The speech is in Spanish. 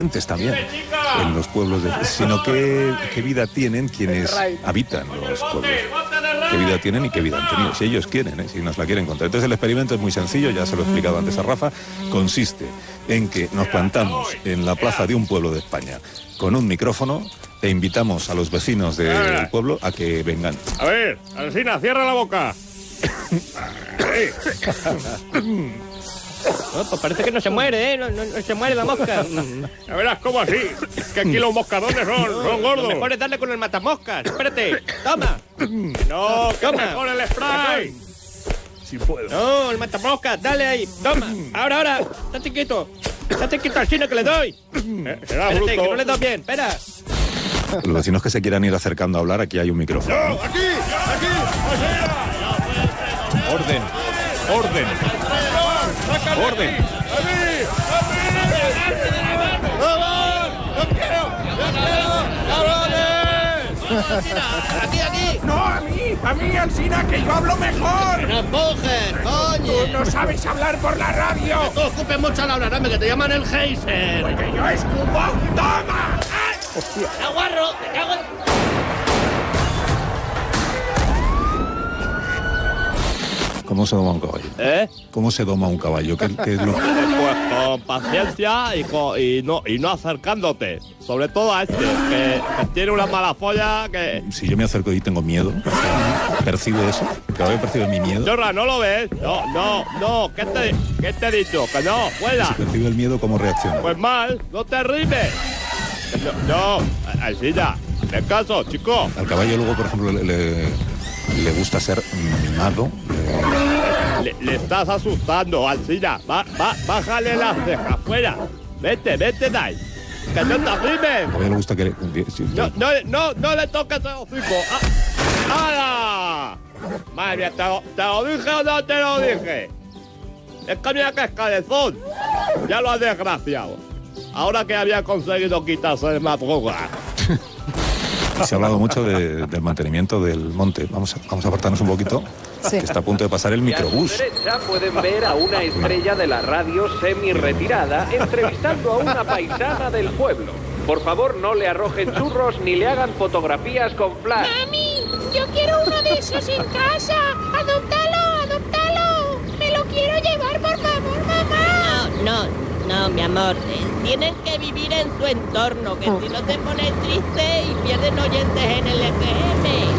también en los pueblos, sino qué vida tienen quienes habitan los pueblos, qué vida tienen y qué vida han tenido, si ellos quieren, si nos la quieren contar. Entonces el experimento es muy sencillo, ya se lo he explicado antes a Rafa, consiste en que nos plantamos en la plaza de un pueblo de España con un micrófono e invitamos a los vecinos del pueblo a que vengan. A ver, Alsina, cierra la boca. No, pues parece que no se muere, ¿eh? No se muere la mosca. Ya verás cómo así. Que aquí los moscadones son gordos. Lo mejor es darle con el matamoscas. Espérate, toma. No, que toma. mejor el spray. Si puedo. No, el matamoscas, dale ahí. Toma. Ahora. Estate quieto, al chino que le doy. Será Espérate, bruto. que no le doy bien, espera. Los vecinos que se quieran ir acercando a hablar, aquí hay un micrófono. ¡No, aquí! Orden. Aquí. ¡No, a mí, Alsina, que yo hablo mejor! ¡No empujes, coño! ¡Tú no sabes hablar por la radio! Tú ocupes mucho al hablar, que te llaman el geyser. ¡Porque yo escupo! ¡Toma! ¡Aguarro! ¡Me cago en... ¿Cómo se doma un caballo? ¿Cómo se doma un caballo? ¿Qué es lo... Pues con paciencia y no acercándote. Sobre todo a que tiene una mala folla que... Si yo me acerco y tengo miedo, ¿percibe eso? ¿El caballo percibe mi miedo? Chorra, ¿no lo ves? No. ¿Qué te he dicho? Que no, fuera. Si percibe el miedo, ¿cómo reacciona? Pues mal, no te rimes. No, Alsina, hazme caso, chico. Al caballo luego, por ejemplo, le gusta ser mimado. Le estás asustando, Alsina. Bájale las cejas, fuera. Vete de ahí. Que no te rimes. Al caballo le gusta que... No le toques el hocico. ¡Hala! Madre mía, ¿te lo dije o no te lo dije? Es que mira que es cabezón. Ya lo has desgraciado. Ahora que había conseguido quitarse de madruga. Se ha hablado mucho del mantenimiento del monte. Vamos a apartarnos un poquito. Sí. Que está a punto de pasar el microbús. A su derecha pueden ver a una estrella de la radio semi-retirada entrevistando a una paisana del pueblo. Por favor, no le arrojen churros ni le hagan fotografías con flash. ¡Mami! ¡Yo quiero uno de esos en casa! ¡Adóptalo! ¡Me lo quiero llevar, por favor, mamá! No, mi amor. Tienen que vivir en su entorno, que si no te pones triste y pierden oyentes en el FM.